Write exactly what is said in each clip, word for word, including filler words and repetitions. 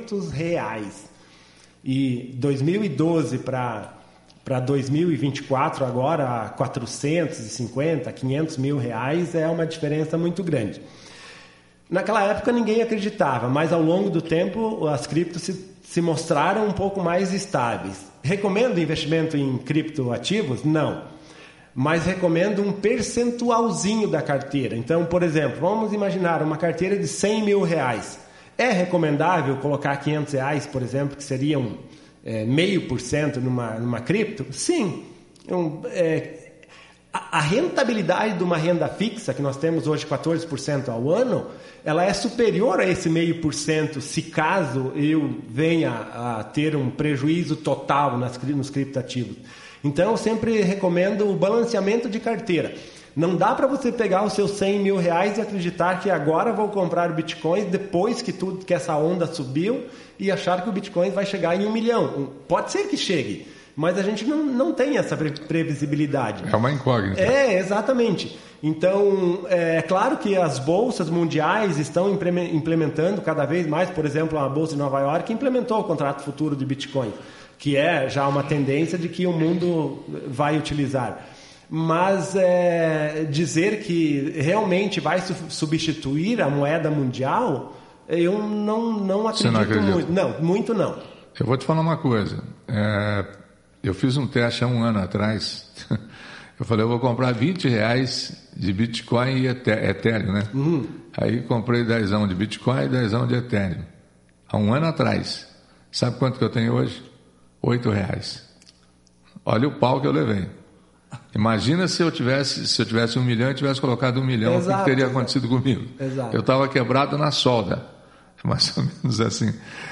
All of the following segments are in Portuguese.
quinhentos reais. E dois mil e doze para para dois mil e vinte e quatro, agora quatrocentos e cinquenta, quinhentos mil reais é uma diferença muito grande. Naquela época ninguém acreditava, mas ao longo do tempo as criptos se, se mostraram um pouco mais estáveis. Recomendo investimento em criptoativos? Não. Mas recomendo um percentualzinho da carteira. Então, por exemplo, vamos imaginar uma carteira de cem mil reais. É recomendável colocar quinhentos reais, por exemplo, que seriam é, meio por cento numa, numa cripto? Sim. Um, é, a, a rentabilidade de uma renda fixa, que nós temos hoje quatorze por cento ao ano, ela é superior a esse meio por cento se caso eu venha a ter um prejuízo total nas, nos criptoativos. Então, eu sempre recomendo o balanceamento de carteira. Não dá para você pegar os seus cem mil reais e acreditar que agora vou comprar o Bitcoin depois que, tudo, que essa onda subiu e achar que o Bitcoin vai chegar em um milhão. Pode ser que chegue, mas a gente não, não tem essa pre- previsibilidade. É uma incógnita. É, exatamente. Então, é claro que as bolsas mundiais estão implementando cada vez mais, por exemplo, a Bolsa de Nova York implementou o contrato futuro de Bitcoin, que é já uma tendência de que o mundo vai utilizar. Mas é, dizer que realmente vai su- substituir a moeda mundial, eu não, não acredito não acredita? muito. Não, muito não. Eu vou te falar uma coisa. É, eu fiz um teste há um ano atrás. Eu falei, eu vou comprar vinte reais de Bitcoin e Ethereum, né? Uhum. Aí comprei dezão de Bitcoin e dezão de Ethereum. Há um ano atrás. Sabe quanto que eu tenho hoje? Oito reais. Olha o pau que eu levei. Imagina se eu tivesse, se eu tivesse um milhão e tivesse colocado um milhão, exato, o que teria acontecido comigo? Exato. Eu estava quebrado na solda. Mais ou menos assim.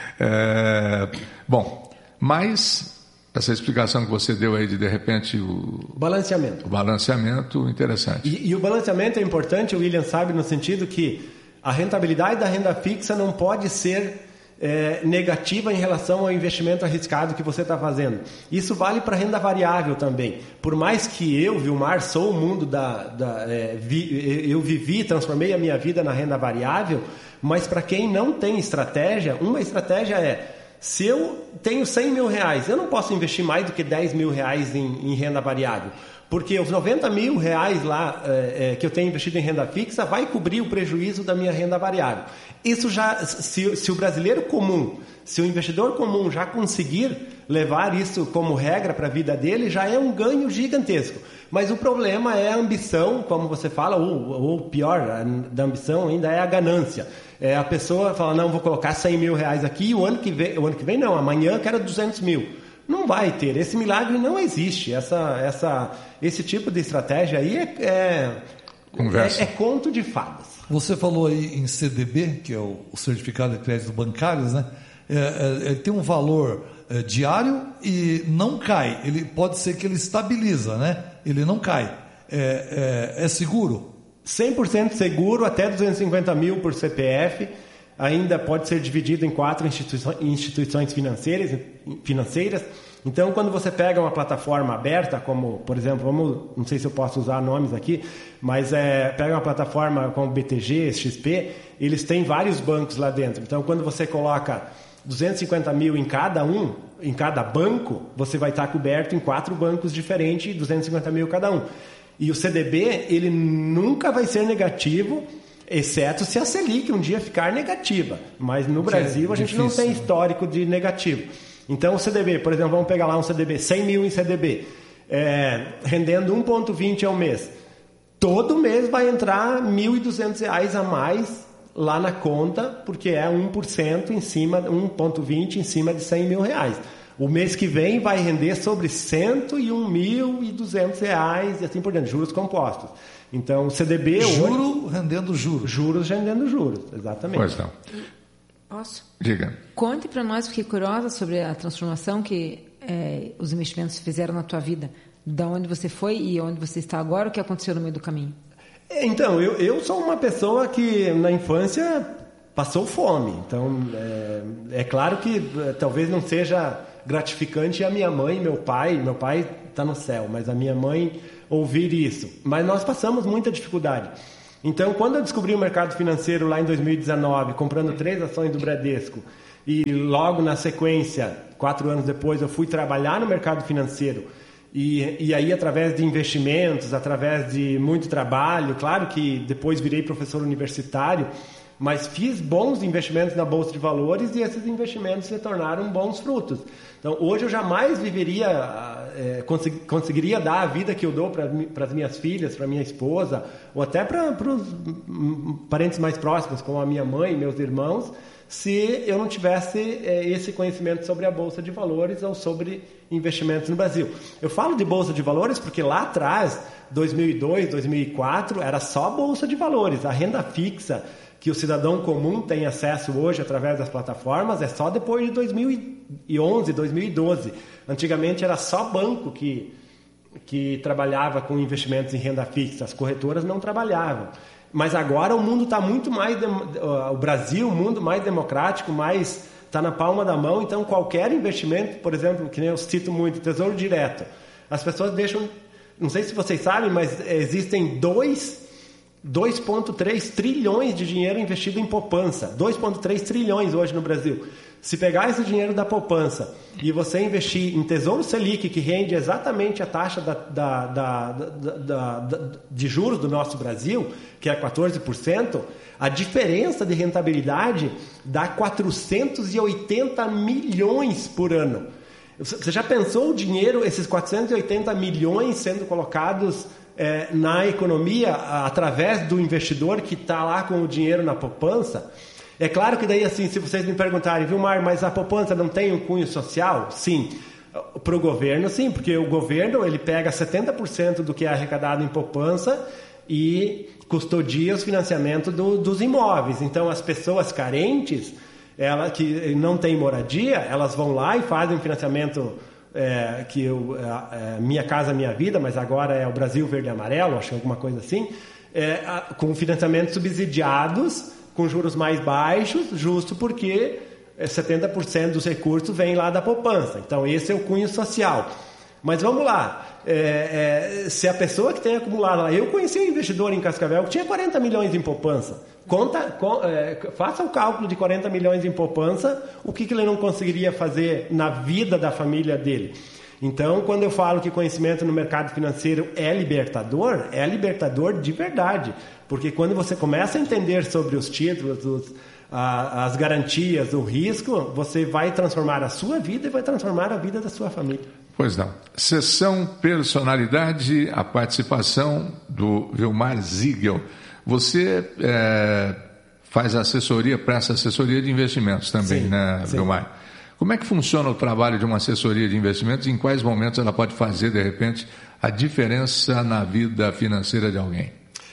É, bom, mas essa explicação que você deu aí de, de repente, o balanceamento. O balanceamento, interessante. E, e o balanceamento é importante, o William sabe, no sentido que a rentabilidade da renda fixa não pode ser É, negativa em relação ao investimento arriscado que você está fazendo. Isso vale para renda variável também. Por mais que eu, Vilmar, sou o mundo da... da é, vi, eu vivi, transformei a minha vida na renda variável, mas para quem não tem estratégia, uma estratégia é, se eu tenho cem mil reais, eu não posso investir mais do que dez mil reais em, em renda variável. Porque os noventa mil reais lá é, é, que eu tenho investido em renda fixa vai cobrir o prejuízo da minha renda variável. Isso já, se, se o brasileiro comum, se o investidor comum já conseguir levar isso como regra para a vida dele, já é um ganho gigantesco. Mas o problema é a ambição, como você fala, ou, ou pior da ambição ainda é a ganância. É a pessoa fala, não, vou colocar cem mil reais aqui e o ano que vem, o ano que vem não, amanhã eu quero duzentos mil. Não vai ter, esse milagre não existe, essa, essa, esse tipo de estratégia aí é, é, é, é conto de fadas. Você falou aí em C D B, que é o, o Certificado de Crédito Bancários, né? É, é, tem um valor é, diário e não cai, ele, pode ser que ele estabiliza, né? Ele não cai, é, é, é seguro? cem por cento seguro, até duzentos e cinquenta mil por C P F. Ainda pode ser dividido em quatro instituições, instituições financeiras, financeiras. Então, quando você pega uma plataforma aberta, como, por exemplo, vamos, não sei se eu posso usar nomes aqui, mas é, pega uma plataforma como B T G, X P, eles têm vários bancos lá dentro. Então, quando você coloca duzentos e cinquenta mil em cada um, em cada banco, você vai estar coberto em quatro bancos diferentes, duzentos e cinquenta mil cada um. E o C D B, ele nunca vai ser negativo, exceto se a Selic um dia ficar negativa. Mas no Brasil a gente não tem histórico de negativo. Então o C D B, por exemplo, vamos pegar lá um C D B, cem mil em C D B, é, rendendo um vírgula vinte ao mês. Todo mês vai entrar mil e duzentos reais a mais lá na conta, porque é um por cento em cima, um vírgula vinte em cima de cem mil reais. O mês que vem vai render sobre cento e um mil e duzentos reais e assim por diante, juros compostos. Então, o C D B... Juro hoje, rendendo juros. Juros rendendo juros, exatamente. Pois não. Posso? Diga. Conte para nós, fiquei curiosa sobre a transformação que é, os investimentos fizeram na tua vida. Da onde você foi e onde você está agora, o que aconteceu no meio do caminho? Então, eu, eu sou uma pessoa que na infância passou fome. Então, é, é claro que é, talvez não seja gratificante a minha mãe, meu pai, meu pai está no céu, mas a minha mãe ouvir isso. Mas nós passamos muita dificuldade. Então, quando eu descobri o mercado financeiro lá em dois mil e dezenove, comprando três ações do Bradesco, e logo na sequência, quatro anos depois, eu fui trabalhar no mercado financeiro. E, e aí, através de investimentos, através de muito trabalho, claro que depois virei professor universitário, mas fiz bons investimentos na Bolsa de Valores e esses investimentos se tornaram bons frutos. Então, hoje eu jamais viveria, é, consegui, conseguiria dar a vida que eu dou para as minhas filhas, para minha esposa, ou até para os parentes mais próximos, como a minha mãe e meus irmãos, se eu não tivesse é, esse conhecimento sobre a Bolsa de Valores ou sobre investimentos no Brasil. Eu falo de Bolsa de Valores porque lá atrás, dois mil e dois, dois mil e quatro, era só Bolsa de Valores. A renda fixa que o cidadão comum tem acesso hoje através das plataformas é só depois de dois mil e onze, dois mil e doze. Antigamente era só banco que, que trabalhava com investimentos em renda fixa, as corretoras não trabalhavam. Mas agora o mundo está muito mais... O Brasil, o mundo mais democrático, mais está na palma da mão. Então, qualquer investimento, por exemplo, que nem eu cito muito, Tesouro Direto. As pessoas deixam... Não sei se vocês sabem, mas existem dois vírgula três trilhões de dinheiro investido em poupança. dois vírgula três trilhões hoje no Brasil. Se pegar esse dinheiro da poupança e você investir em Tesouro Selic, que rende exatamente a taxa da, da, da, da, da, de juros do nosso Brasil, que é quatorze por cento, a diferença de rentabilidade dá quatrocentos e oitenta milhões por ano. Você já pensou o dinheiro, esses quatrocentos e oitenta milhões sendo colocados é, na economia através do investidor que está lá com o dinheiro na poupança? É claro que daí, assim, se vocês me perguntarem, Vilmar, mas a poupança não tem um cunho social? Sim. Para o governo, sim, porque o governo ele pega setenta por cento do que é arrecadado em poupança e custodia os financiamentos do, dos imóveis. Então, as pessoas carentes, ela, que não têm moradia, elas vão lá e fazem um financiamento é, que eu, é, Minha Casa Minha Vida, mas agora é o Brasil Verde e Amarelo, acho que alguma coisa assim, é, com financiamentos subsidiados, com juros mais baixos, justo porque setenta por cento dos recursos vem lá da poupança. Então, esse é o cunho social. Mas vamos lá, é, é, se a pessoa que tem acumulado lá... Eu conheci um investidor em Cascavel que tinha quarenta milhões em poupança. Conta, com, é, faça o cálculo de quarenta milhões em poupança, o que, que ele não conseguiria fazer na vida da família dele. Então, quando eu falo que conhecimento no mercado financeiro é libertador, é libertador de verdade. Porque quando você começa a entender sobre os títulos, os, a, as garantias, o risco, você vai transformar a sua vida e vai transformar a vida da sua família. Pois não. Sessão Personalidade, a participação do Vilmar Ziegel. Você é, faz assessoria, presta assessoria de investimentos também, sim, né, sim. Vilmar? Como é que funciona o trabalho de uma assessoria de investimentos e em quais momentos ela pode fazer, de repente, a diferença na vida financeira de alguém?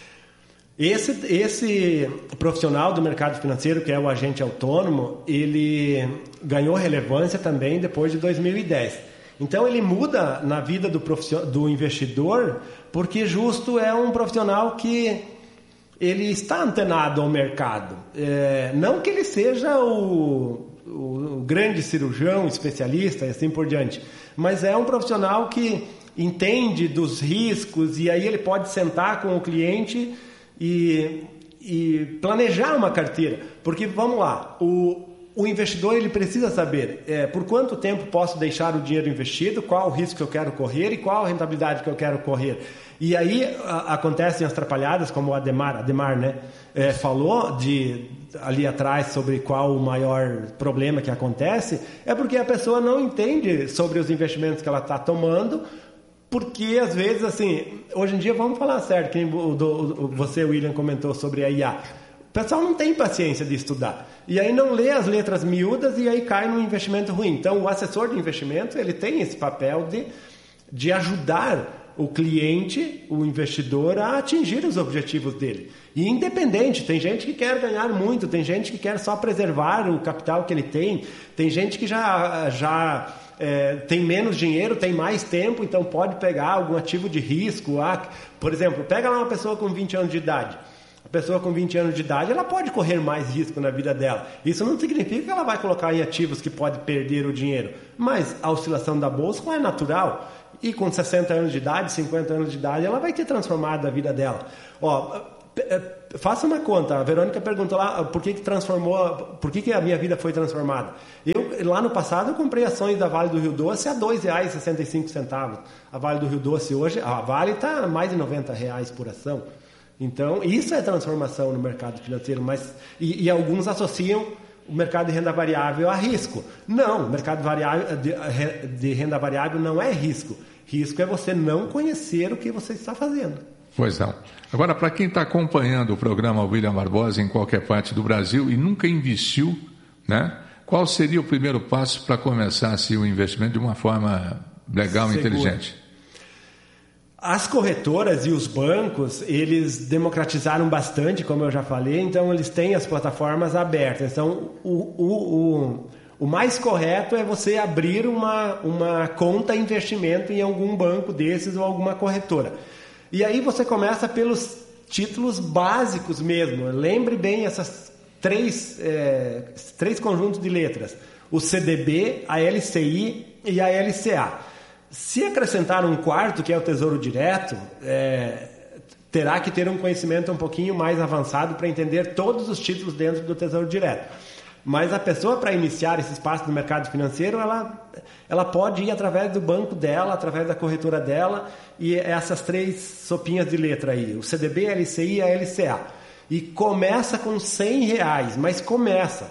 Esse, esse profissional do mercado financeiro, que é o agente autônomo, ele ganhou relevância também depois de dois mil e dez. Então, ele muda na vida do, do investidor, porque justo é um profissional que ele está antenado ao mercado. É, não que ele seja o... o grande cirurgião, especialista e assim por diante, mas é um profissional que entende dos riscos e aí ele pode sentar com o cliente e, e planejar uma carteira, porque vamos lá, o, o investidor ele precisa saber é, por quanto tempo posso deixar o dinheiro investido, qual o risco que eu quero correr e qual a rentabilidade que eu quero correr. E aí a, acontecem as atrapalhadas, como o Ademar, Ademar né, é, falou de, ali atrás sobre qual o maior problema que acontece, é porque a pessoa não entende sobre os investimentos que ela está tomando, porque às vezes, assim, hoje em dia, vamos falar certo, que o, do, você, William, comentou sobre a I A. O pessoal não tem paciência de estudar. E aí não lê as letras miúdas e aí cai num investimento ruim. Então, o assessor de investimento, ele tem esse papel de, de ajudar o cliente, o investidor, a atingir os objetivos dele. E independente, tem gente que quer ganhar muito, tem gente que quer só preservar o capital que ele tem, tem gente que já, já é, tem menos dinheiro, tem mais tempo, então pode pegar algum ativo de risco. Ah, por exemplo, pega lá uma pessoa com vinte anos de idade. A pessoa com vinte anos de idade, ela pode correr mais risco na vida dela. Isso não significa que ela vai colocar em ativos que pode perder o dinheiro. Mas a oscilação da bolsa é natural. E com sessenta anos de idade, cinquenta anos de idade, ela vai ter transformado a vida dela. Ó, Faça uma conta. A Verônica perguntou lá por que que transformou, por que que a minha vida foi transformada. Eu, lá no passado, eu comprei ações da Vale do Rio Doce a dois reais e sessenta e cinco centavos. A Vale do Rio Doce hoje, a Vale está mais de noventa reais por ação. Então, isso é transformação no mercado financeiro. Mas, e, e alguns associam o mercado de renda variável a risco. Não, o mercado variável, de, de renda variável não é risco. Risco é você não conhecer o que você está fazendo. Pois não. Agora, para quem está acompanhando o programa William Barbosa em qualquer parte do Brasil e nunca investiu, né? Qual seria o primeiro passo para começar assim, o investimento de uma forma legal e inteligente? As corretoras e os bancos, eles democratizaram bastante, como eu já falei, então eles têm as plataformas abertas. Então, o, o, o, o mais correto é você abrir uma, uma conta investimento em algum banco desses ou alguma corretora. E aí você começa pelos títulos básicos mesmo. Lembre bem essas três, é, três conjuntos de letras. O C D B, a L C I e a L C A. Se acrescentar um quarto, que é o Tesouro Direto, é, terá que ter um conhecimento um pouquinho mais avançado para entender todos os títulos dentro do Tesouro Direto. Mas a pessoa, para iniciar esse espaço no mercado financeiro, ela, ela pode ir através do banco dela, através da corretora dela, e essas três sopinhas de letra aí, o C D B, a L C I e a L C A. E começa com cem reais, mas começa.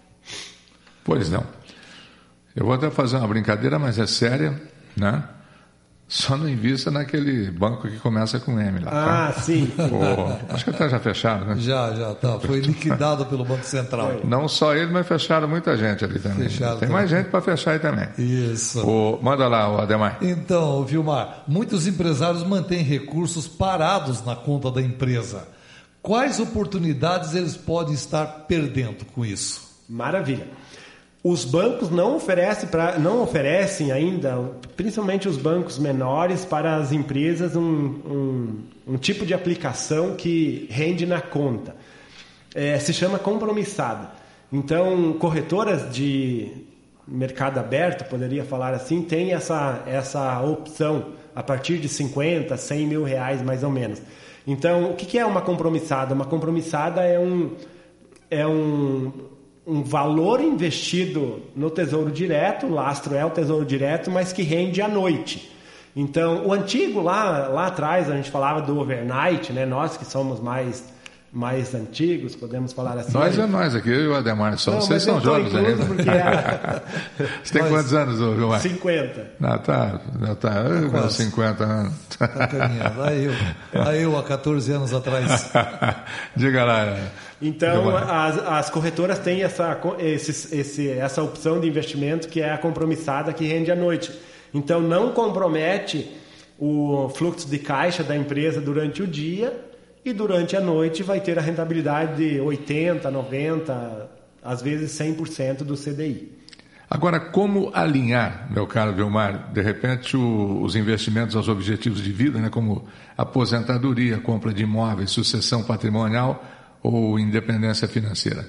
Pois não. Eu vou até fazer uma brincadeira, mas é séria, né? Só não invista naquele banco que começa com M lá. Ah, tá? sim. Oh, acho que até já fecharam, né? Já, já, tá. Foi liquidado pelo Banco Central. Foi. Não só ele, mas fecharam muita gente ali também. Fecharam Tem também. mais gente para fechar aí também. Isso. Oh, manda lá, oh, Ademar. Então, Vilmar, muitos empresários mantêm recursos parados na conta da empresa. Quais oportunidades eles podem estar perdendo com isso? Maravilha. Os bancos não oferecem, pra, não oferecem ainda, principalmente os bancos menores, para as empresas um, um, um tipo de aplicação que rende na conta. É, se chama compromissada. Então, corretoras de mercado aberto, poderia falar assim, tem essa, essa opção a partir de cinquenta, cem mil reais mais ou menos. Então, o que é uma compromissada? Uma compromissada é um... É um um valor investido no Tesouro Direto, o lastro é o Tesouro Direto, mas que rende à noite. Então, o antigo, lá, lá atrás, a gente falava do overnight, né? Nós que somos mais, mais antigos, podemos falar assim. Nós é nós aqui, eu e o Ademar, só não, vocês são jovens ainda. Porque era... Você tem quantos anos, Vilmar? cinquenta. Não, tá, não, tá, eu, cinquenta anos. Tá caminhando. Aí eu, aí eu há quatorze anos atrás. Diga lá. Então, as, as corretoras têm essa, esse, esse, essa opção de investimento que é a compromissada, que rende à noite. Então, não compromete o fluxo de caixa da empresa durante o dia e durante a noite vai ter a rentabilidade de oitenta por cento, noventa por cento, às vezes cem por cento do C D I. Agora, como alinhar, meu caro Vilmar, de repente o, os investimentos aos objetivos de vida, né, como aposentadoria, compra de imóveis, sucessão patrimonial ou independência financeira?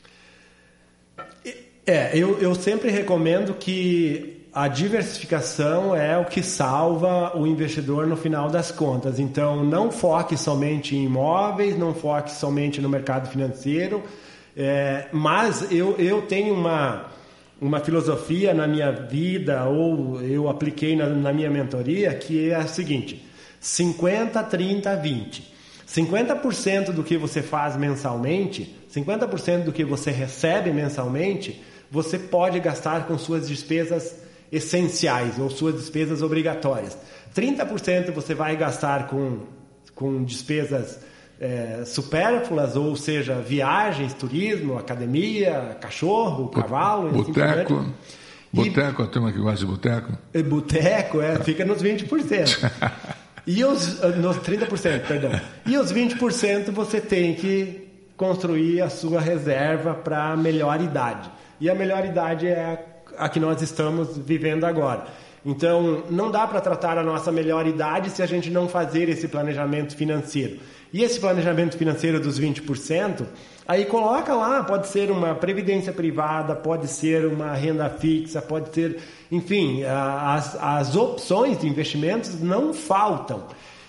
É, eu, eu sempre recomendo que a diversificação é o que salva o investidor no final das contas. Então, não foque somente em imóveis, não foque somente no mercado financeiro, é, mas eu, eu tenho uma, uma filosofia na minha vida, ou eu apliquei na, na minha mentoria, que é a seguinte: cinquenta, trinta, vinte. cinquenta por cento do que você faz mensalmente, cinquenta por cento do que você recebe mensalmente, você pode gastar com suas despesas essenciais ou suas despesas obrigatórias. trinta por cento você vai gastar com, com despesas é, supérfluas, ou seja, viagens, turismo, academia, cachorro, cavalo... Boteco. Assim boteco, a turma que gosta de boteco? Boteco, é, fica nos vinte por cento. E os, nos trinta por cento, perdão. E os vinte por cento você tem que construir a sua reserva para a melhor idade. E a melhor idade é a que nós estamos vivendo agora. Então, não dá para tratar a nossa melhor idade se a gente não fazer esse planejamento financeiro. E esse planejamento financeiro dos vinte por cento, aí coloca lá, pode ser uma previdência privada, pode ser uma renda fixa, pode ser... Enfim, as, as opções de investimentos não faltam.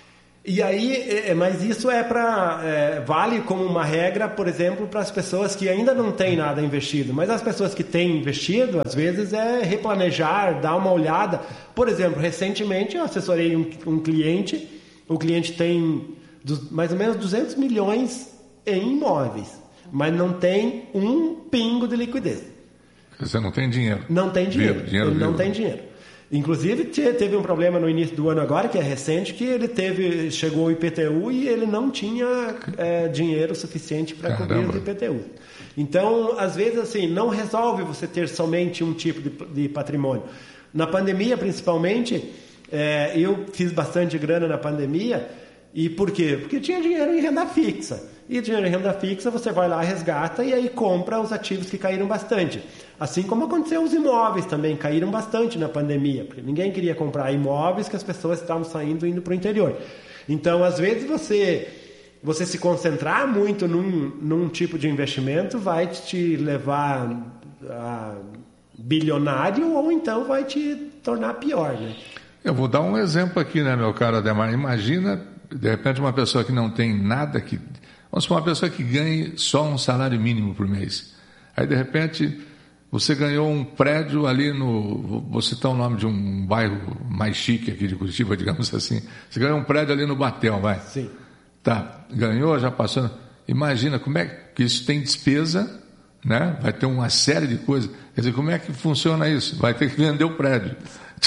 E aí, é, mas isso é para é, vale como uma regra, por exemplo, para as pessoas que ainda não têm nada investido. Mas as pessoas que têm investido, às vezes é replanejar, dar uma olhada. Por exemplo, recentemente eu assessorei um, um cliente. O cliente tem dos, mais ou menos duzentos milhões em imóveis, mas não tem um pingo de liquidez. Você não tem dinheiro. Não tem dinheiro. Vivo, dinheiro ele vivo. não tem dinheiro. Inclusive, teve um problema no início do ano agora, que é recente, que ele teve, chegou o I P T U e ele não tinha é, dinheiro suficiente para cobrir os I P T U. Então, às vezes, assim, não resolve você ter somente um tipo de, de patrimônio. Na pandemia, principalmente, é, eu fiz bastante grana na pandemia. E por quê? Porque tinha dinheiro em renda fixa. E dinheiro em renda fixa, você vai lá, resgata e aí compra os ativos que caíram bastante. Assim como aconteceu os imóveis também, caíram bastante na pandemia, porque ninguém queria comprar imóveis que as pessoas estavam saindo e indo para o interior. Então, às vezes, você, você se concentrar muito num, num tipo de investimento vai te levar a bilionário ou então vai te tornar pior, né? Eu vou dar um exemplo aqui, né, meu caro Ademar? Imagina, de repente, uma pessoa que não tem nada, que, vamos supor, uma pessoa que ganhe só um salário mínimo por mês. Aí, de repente, você ganhou um prédio ali no... Vou citar o nome de um bairro mais chique aqui de Curitiba, digamos assim. Você ganhou um prédio ali no Batel, vai. Sim. Tá, ganhou, já passou. Imagina como é que isso tem despesa, né? Vai ter uma série de coisas. Quer dizer, como é que funciona isso? Vai ter que vender o prédio.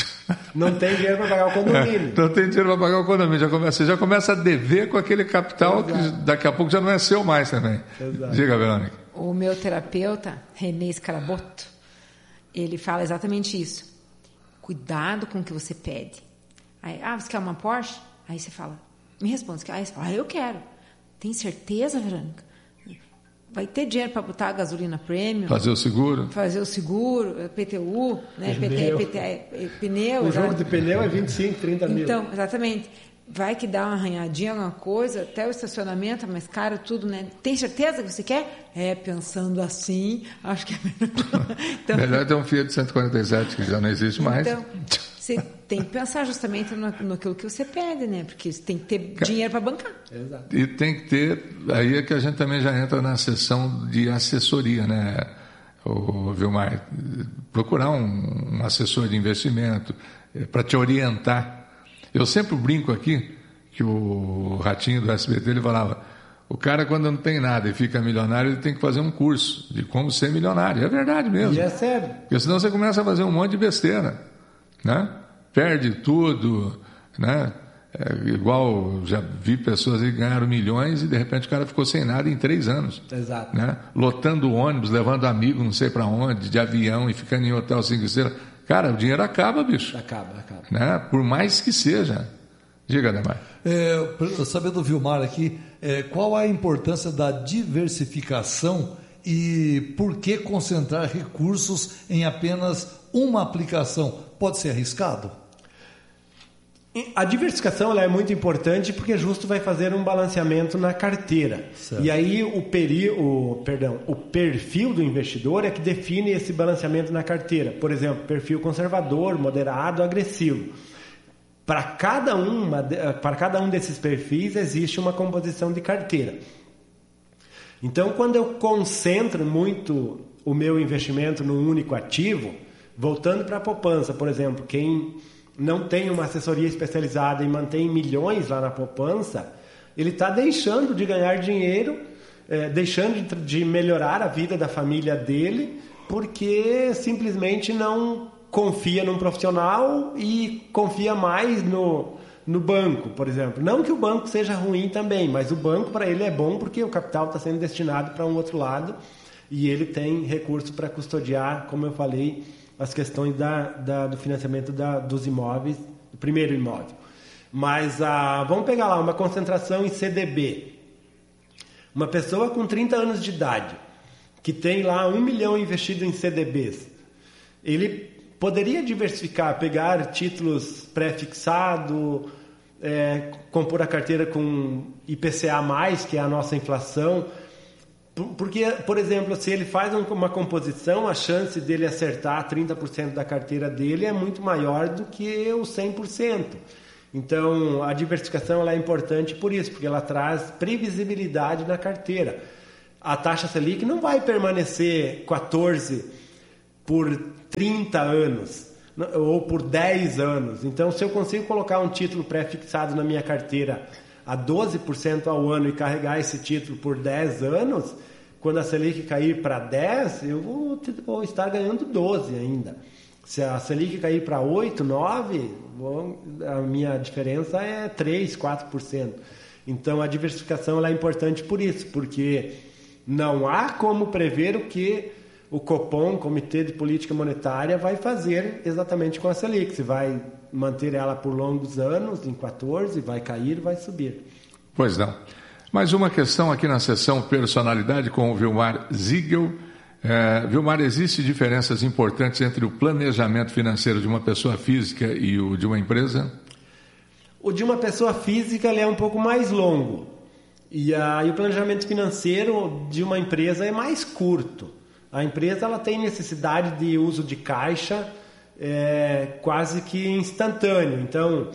Não tem dinheiro para pagar o condomínio. Não tem dinheiro para pagar o condomínio. Já começa, você já começa a dever com aquele capital. Exato. Que daqui a pouco já não é seu mais também. Exato. Diga, Verônica. O meu terapeuta, René Scaraboto, ele fala exatamente isso. Cuidado com o que você pede. Aí, ah, você quer uma Porsche? Aí você fala, me responde. Aí você fala, ah, eu quero. Tem certeza, Verônica? Vai ter dinheiro para botar a gasolina premium? Fazer o seguro? Fazer o seguro, P T U, né? Pneu. P T, P T, pneu. O jogo de pneu é vinte e cinco, trinta mil. Então, exatamente. Vai que dá uma arranhadinha, alguma coisa, até o estacionamento é mais caro, tudo, né? Tem certeza que você quer? É, pensando assim, acho que é melhor. Então, melhor ter um Fiat cento e quarenta e sete, que já não existe mais. Então, você tem que pensar justamente no, naquilo que você pede, né? Porque você tem que ter dinheiro para bancar. Exato. E tem que ter, aí é que a gente também já entra na sessão de assessoria, né? O Vilmar, procurar um, um assessor de investimento para te orientar. Eu sempre brinco aqui que o Ratinho do S B T, ele falava, o cara quando não tem nada e fica milionário, ele tem que fazer um curso de como ser milionário. É verdade mesmo. E é sério. Porque senão você começa a fazer um monte de besteira, né? Perde tudo, né? É, igual, já vi pessoas que ganharam milhões e de repente o cara ficou sem nada em três anos. Exato. Né? Lotando ônibus, levando amigo não sei para onde, de avião e ficando em hotel cinco estrelas. Cara, o dinheiro acaba, bicho. Acaba, acaba. Né? Por mais que seja. Diga, Ademar. É, sabendo do Vilmar aqui, é, qual a importância da diversificação e por que concentrar recursos em apenas uma aplicação? Pode ser arriscado? A diversificação ela é muito importante porque justo vai fazer um balanceamento na carteira. Certo. E aí o, peri, o, perdão, o perfil do investidor é que define esse balanceamento na carteira. Por exemplo, perfil conservador, moderado, agressivo. Para cada, uma, para cada um desses perfis existe uma composição de carteira. Então, quando eu concentro muito o meu investimento num único ativo, voltando para a poupança, por exemplo, quem não tem uma assessoria especializada e mantém milhões lá na poupança, ele está deixando de ganhar dinheiro, é, deixando de, de melhorar a vida da família dele, porque simplesmente não confia num profissional e confia mais no, no banco, por exemplo. Não que o banco seja ruim também, mas o banco para ele é bom porque o capital está sendo destinado para um outro lado e ele tem recurso para custodiar, como eu falei, as questões da, da, do financiamento da, dos imóveis, do primeiro imóvel. Mas ah, vamos pegar lá uma concentração em C D B. Uma pessoa com trinta anos de idade, que tem lá um milhão investido em C D Bs, ele poderia diversificar, pegar títulos pré-fixados, é, compor a carteira com I P C A mais, que é a nossa inflação. Porque, por exemplo, se ele faz uma composição, a chance dele acertar trinta por cento da carteira dele é muito maior do que os cem por cento. Então, a diversificação ela é importante por isso, porque ela traz previsibilidade na carteira. A taxa Selic não vai permanecer quatorze por trinta anos ou por dez anos. Então, se eu consigo colocar um título pré-fixado na minha carteira a doze por cento ao ano e carregar esse título por dez anos, quando a Selic cair para dez, eu vou, vou estar ganhando doze ainda. Se a Selic cair para oito, nove, a minha diferença é três, quatro por cento. Então, a diversificação ela é importante por isso, porque não há como prever o que o Copom, Comitê de Política Monetária, vai fazer exatamente com a Selic. Se vai manter ela por longos anos, em quatorze, vai cair, vai subir. Pois não. Mais uma questão aqui na seção Personalidade com o Vilmar Ziegel. É, Vilmar, existem diferenças importantes entre o planejamento financeiro de uma pessoa física e o de uma empresa? O de uma pessoa física ele é um pouco mais longo. E, a, e o planejamento financeiro de uma empresa é mais curto. A empresa ela tem necessidade de uso de caixa é, quase que instantâneo. Então,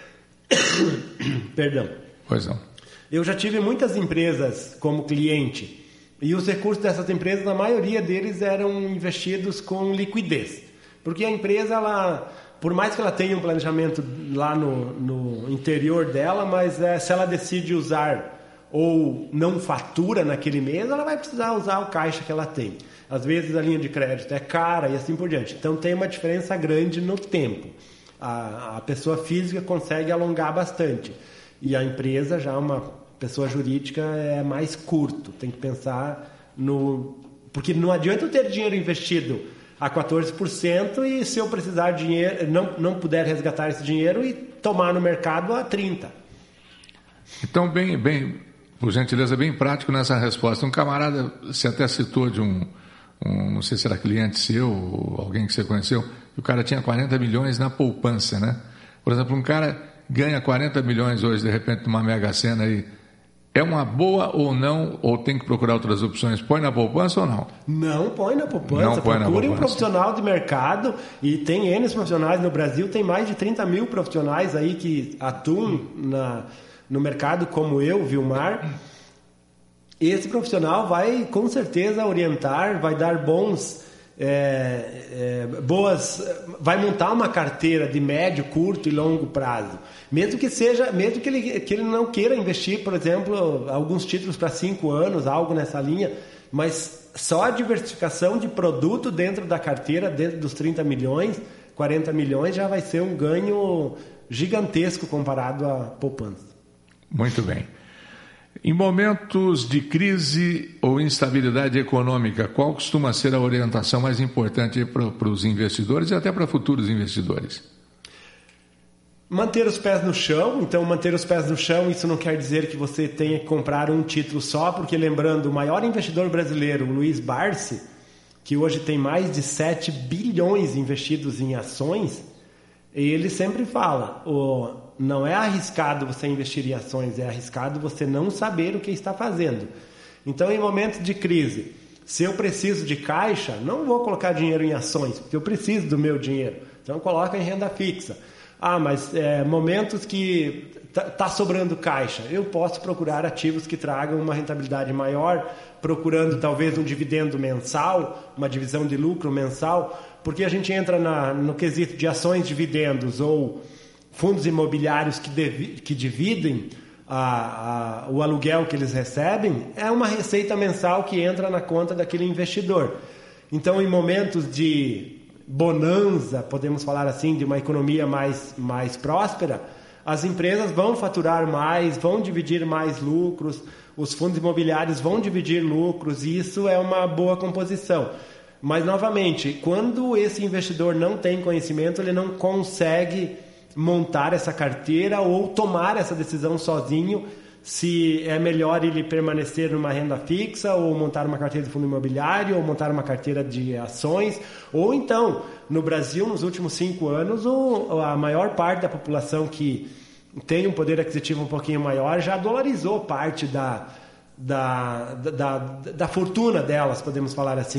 perdão. Pois não. Eu já tive muitas empresas como cliente e os recursos dessas empresas, a maioria deles eram investidos com liquidez. Porque a empresa, ela, por mais que ela tenha um planejamento lá no, no interior dela, mas é, se ela decide usar ou não fatura naquele mês, ela vai precisar usar o caixa que ela tem. Às vezes a linha de crédito é cara e assim por diante. Então tem uma diferença grande no tempo. A, a pessoa física consegue alongar bastante. E a empresa, já uma pessoa jurídica, é mais curto. Tem que pensar no... Porque não adianta eu ter dinheiro investido a quatorze por cento e se eu precisar de dinheiro, não, não puder resgatar esse dinheiro e tomar no mercado a trinta. Então, bem, bem, por gentileza, bem prático nessa resposta. Um camarada, você até citou de um, um não sei se era cliente seu ou alguém que você conheceu, e o cara tinha quarenta milhões na poupança, né? Por exemplo, um cara ganha quarenta milhões hoje, de repente, numa Mega Sena aí, é uma boa ou não, ou tem que procurar outras opções? Põe na poupança ou não? Não põe na poupança. Não põe Procure na poupança. Um profissional de mercado, e tem N profissionais no Brasil, tem mais de trinta mil profissionais aí que atuam na, no mercado, como eu, Vilmar. Esse profissional vai, com certeza, orientar, vai dar bons... É, é, boas, vai montar uma carteira de médio, curto e longo prazo, mesmo que seja, mesmo que ele, que ele não queira investir, por exemplo, alguns títulos para cinco anos, algo nessa linha, mas só a diversificação de produto dentro da carteira, dentro dos trinta milhões, quarenta milhões, já vai ser um ganho gigantesco comparado à poupança. Muito bem. Em momentos de crise ou instabilidade econômica, qual costuma ser a orientação mais importante para, para os investidores e até para futuros investidores? Manter os pés no chão. Então, manter os pés no chão, isso não quer dizer que você tenha que comprar um título só, porque lembrando, o maior investidor brasileiro, o Luiz Barsi, que hoje tem mais de sete bilhões investidos em ações, ele sempre fala, o não é arriscado você investir em ações, é arriscado você não saber o que está fazendo. Então, em momentos de crise, se eu preciso de caixa, não vou colocar dinheiro em ações, porque eu preciso do meu dinheiro. Então, coloca em renda fixa. Ah, mas é, momentos que está tá sobrando caixa, eu posso procurar ativos que tragam uma rentabilidade maior, procurando talvez um dividendo mensal, uma divisão de lucro mensal, porque a gente entra na, no quesito de ações, dividendos ou fundos imobiliários que, devi, que dividem a, a, o aluguel que eles recebem, é uma receita mensal que entra na conta daquele investidor. Então, em momentos de bonança, podemos falar assim, de uma economia mais, mais próspera, as empresas vão faturar mais, vão dividir mais lucros, os fundos imobiliários vão dividir lucros, e isso é uma boa composição. Mas, novamente, quando esse investidor não tem conhecimento, ele não consegue montar essa carteira ou tomar essa decisão sozinho, se é melhor ele permanecer numa renda fixa ou montar uma carteira de fundo imobiliário ou montar uma carteira de ações, ou então, no Brasil, nos últimos cinco anos, o, a maior parte da população que tem um poder aquisitivo um pouquinho maior já dolarizou parte da, da, da, da, da fortuna delas, podemos falar assim.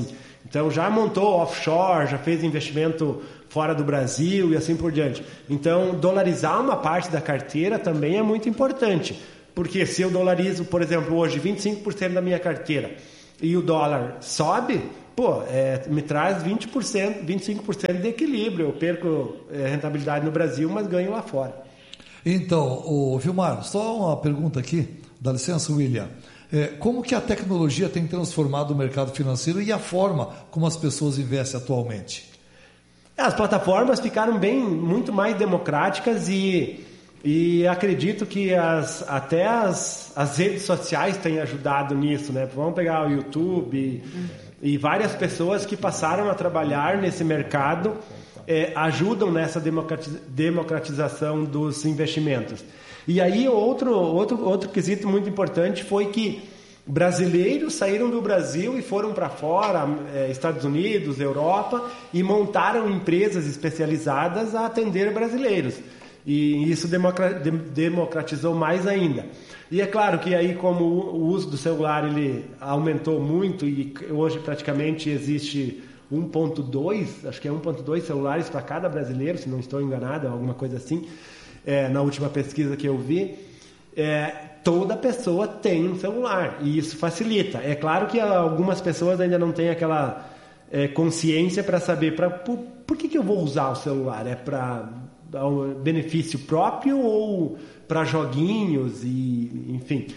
Então já montou offshore, já fez investimento fora do Brasil e assim por diante. Então dolarizar uma parte da carteira também é muito importante, porque se eu dolarizo, por exemplo, hoje vinte e cinco por cento da minha carteira e o dólar sobe, pô, é, me traz vinte por cento, vinte e cinco por cento de equilíbrio. Eu perco é, rentabilidade no Brasil, mas ganho lá fora. Então, o Vilmar, só uma pergunta aqui, dá licença, William. É, como que a tecnologia tem transformado o mercado financeiro e a forma como as pessoas investem atualmente? As plataformas ficaram bem, muito mais democráticas e, e acredito que as, até as, as redes sociais têm ajudado nisso, né? Vamos pegar o YouTube e, e várias pessoas que passaram a trabalhar nesse mercado é, ajudam nessa democratização dos investimentos. E aí outro, outro, outro quesito muito importante foi que brasileiros saíram do Brasil e foram para fora, eh, Estados Unidos, Europa, e montaram empresas especializadas a atender brasileiros. E isso democratizou mais ainda. E é claro que aí, como o uso do celular ele aumentou muito e hoje praticamente existe um ponto dois, acho que é um ponto dois celulares para cada brasileiro, se não estou enganado, alguma coisa assim. É, na última pesquisa que eu vi, é, toda pessoa tem um celular e isso facilita. É claro que algumas pessoas ainda não têm aquela é, consciência para saber pra, por, por que, que eu vou usar o celular? É para benefício próprio ou para joguinhos e enfim.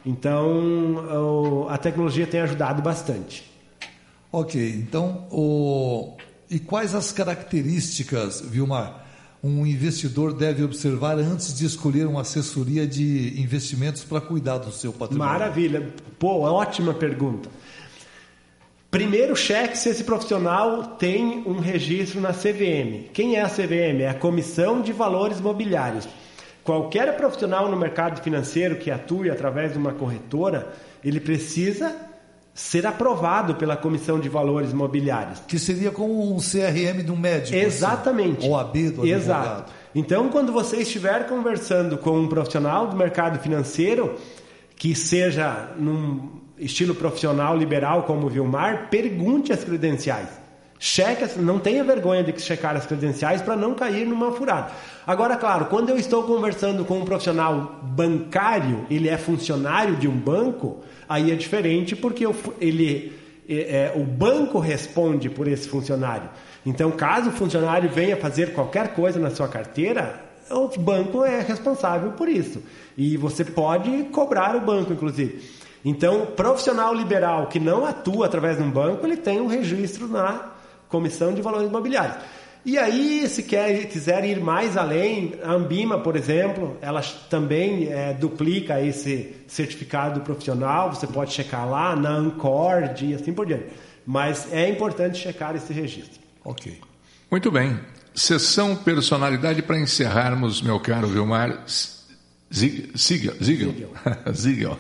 Então a tecnologia tem ajudado bastante. Ok, então o... e quais as características, Vilmar, um investidor deve observar antes de escolher uma assessoria de investimentos para cuidar do seu patrimônio? Maravilha. Pô, ótima pergunta. Primeiro, cheque se esse profissional tem um registro na C V M. Quem é a C V M? É a Comissão de Valores Mobiliários. Qualquer profissional no mercado financeiro que atue através de uma corretora, ele precisa ser aprovado pela Comissão de Valores Mobiliários. Que seria como um C R M de um médico. Exatamente. Assim, ou A B do advogado. Exato. Então, quando você estiver conversando com um profissional do mercado financeiro, que seja num estilo profissional liberal como o Vilmar, pergunte as credenciais. Cheque, não tenha vergonha de checar as credenciais para não cair numa furada. Agora, claro, quando eu estou conversando com um profissional bancário, ele é funcionário de um banco, aí é diferente porque ele, é, é, o banco responde por esse funcionário. Então, caso o funcionário venha fazer qualquer coisa na sua carteira, o banco é responsável por isso. E você pode cobrar o banco, inclusive. Então, profissional liberal que não atua através de um banco, ele tem um registro na Comissão de Valores Imobiliários. E aí, se quer, quiser ir mais além, a Ambima, por exemplo, ela também é, duplica esse certificado profissional, você pode checar lá, na Ancord e assim por diante. Mas é importante checar esse registro. Ok. Muito bem. Sessão personalidade para encerrarmos, meu caro Vilmar Ziegel. Ziegel. Ziegel.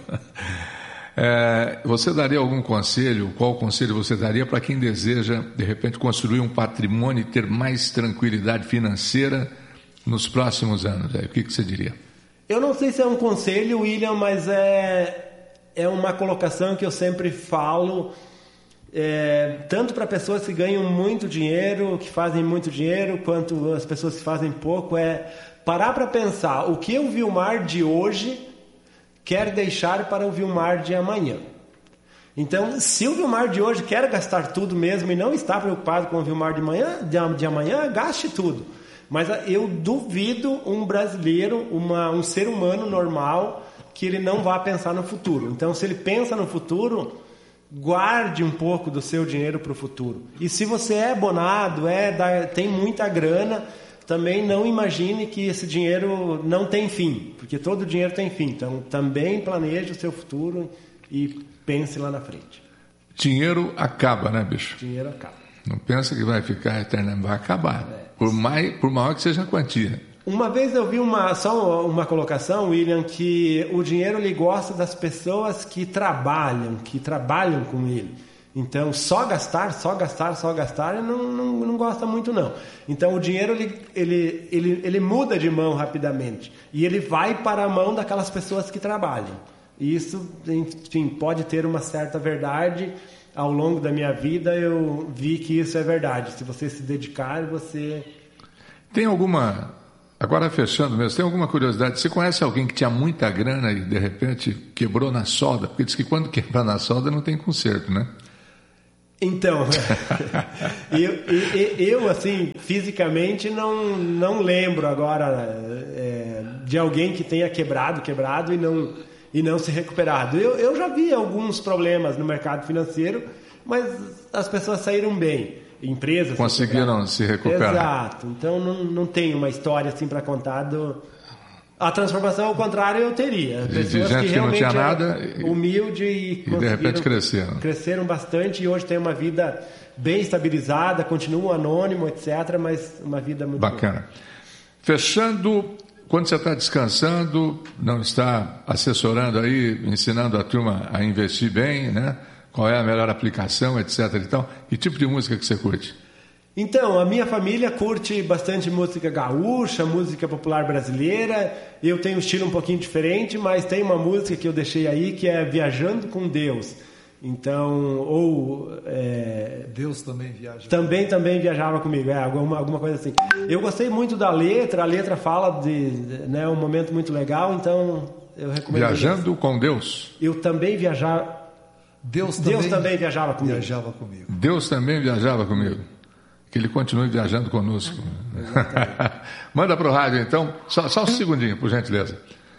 É, você daria algum conselho? Qual conselho você daria para quem deseja, de repente, construir um patrimônio e ter mais tranquilidade financeira nos próximos anos? O que, que você diria? Eu não sei se é um conselho, William, mas é, é uma colocação que eu sempre falo, é, tanto para pessoas que ganham muito dinheiro, que fazem muito dinheiro, quanto as pessoas que fazem pouco, é parar para pensar o que o Vilmar de hoje quer deixar para o Vilmar de amanhã. Então, se o Vilmar de hoje quer gastar tudo mesmo e não está preocupado com o Vilmar de amanhã, de, de amanhã, gaste tudo. Mas eu duvido um brasileiro, uma, um ser humano normal, que ele não vá pensar no futuro. Então, se ele pensa no futuro, guarde um pouco do seu dinheiro para o futuro. E se você é abonado, é, tem muita grana, também não imagine que esse dinheiro não tem fim, porque todo dinheiro tem fim. Então, também planeje o seu futuro e pense lá na frente. Dinheiro acaba, né, bicho? Dinheiro acaba. Não pensa que vai ficar eterno, vai acabar. É. Por, mais, por maior que seja a quantia. Uma vez eu vi uma, só uma colocação, William, que o dinheiro ele gosta das pessoas que trabalham, que trabalham com ele. Então, só gastar, só gastar, só gastar, ele não, não, não gosta muito, não. Então, o dinheiro, ele, ele, ele, ele muda de mão rapidamente. E ele vai para a mão daquelas pessoas que trabalham. E isso, enfim, pode ter uma certa verdade, ao longo da minha vida eu vi que isso é verdade. Se você se dedicar, você... Tem alguma... Agora fechando mesmo, tem alguma curiosidade? Você conhece alguém que tinha muita grana e de repente quebrou na solda? Porque diz que quando quebra na solda não tem conserto, né? Então, eu, eu, eu, assim, fisicamente não, não lembro agora é, de alguém que tenha quebrado, quebrado e não, e não se recuperado. Eu, eu já vi alguns problemas no mercado financeiro, mas as pessoas saíram bem. Empresas conseguiram se recuperar. Exato. Então não, não tem uma história assim para contar do... A transformação, ao contrário, eu teria. Pessoas de gente que, que não tinha nada humilde e, e de repente cresceram. Cresceram bastante e hoje têm uma vida bem estabilizada, continuam anônimo, etcétera, mas uma vida muito bacana. Boa. Fechando, quando você está descansando, não está assessorando aí, ensinando a turma a investir bem, né? Qual é a melhor aplicação, etcétera. Então, que tipo de música que você curte? Então, a minha família curte bastante música gaúcha, música popular brasileira. Eu tenho um estilo um pouquinho diferente, mas tem uma música que eu deixei aí que é Viajando com Deus. Então, ou... É, Deus também viaja. Também, também viajava comigo, é, alguma, alguma coisa assim. Eu gostei muito da letra, a letra fala de, né, um momento muito legal, então eu recomendo. Viajando isso. com Deus. Eu também viajava... Deus, Deus também, também viajava comigo. viajava comigo. Deus também viajava comigo. Que ele continue viajando conosco. Ah, manda para o rádio, então. Só, só um segundinho, por gentileza.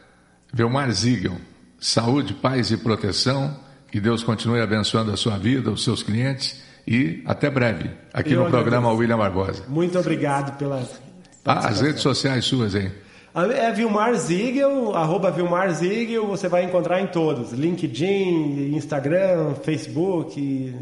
Vilmar Ziegel. Saúde, paz e proteção. Que Deus continue abençoando a sua vida, os seus clientes. E até breve, aqui Eu no programa William Barbosa. Muito obrigado pela... Ah, as redes sociais suas aí. É Vilmar Ziegel, arroba Vilmar Ziegel, você vai encontrar em todos. LinkedIn, Instagram, Facebook. E,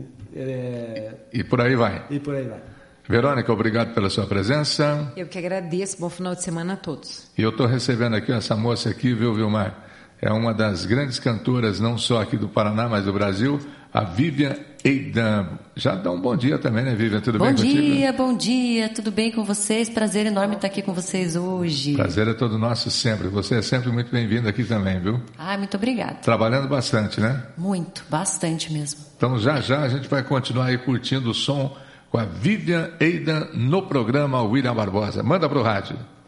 é... e por aí vai. E por aí vai. Verônica, obrigado pela sua presença. Eu que agradeço. Bom final de semana a todos. E eu estou recebendo aqui essa moça aqui, viu, Vilmar? É uma das grandes cantoras, não só aqui do Paraná, mas do Brasil, a Vivian Eidan. Já dá um bom dia também, né, Vivian? Tudo bom bem contigo? Bom dia, bom dia. Tudo bem com vocês? Prazer enorme estar aqui com vocês hoje. Prazer é todo nosso sempre. Você é sempre muito bem-vindo aqui também, viu? Ah, muito obrigada. Trabalhando bastante, né? Muito, bastante mesmo. Então, já já a gente vai continuar aí curtindo o som com a Vivian Eidan no programa William Barbosa. Manda para o rádio.